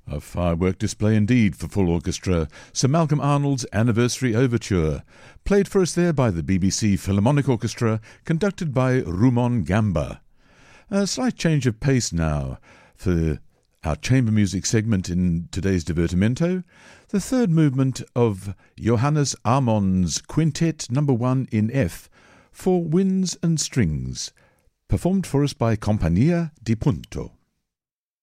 A firework display indeed for full orchestra, Sir Malcolm Arnold's Anniversary Overture, played for us there by the BBC Philharmonic Orchestra, conducted by Rumon Gamba. A slight change of pace now for our chamber music segment in today's Divertimento, the third movement of Johannes Armond's Quintet No. 1 in F for winds and strings, performed for us by Compagnia di Punto.